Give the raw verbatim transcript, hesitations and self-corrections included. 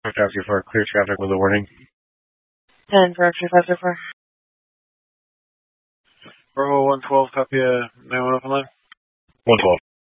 Copy for clear traffic with a warning. ten for X-ray five zero four. Bravo one twelve, copy uh, nine one open line. one twelve.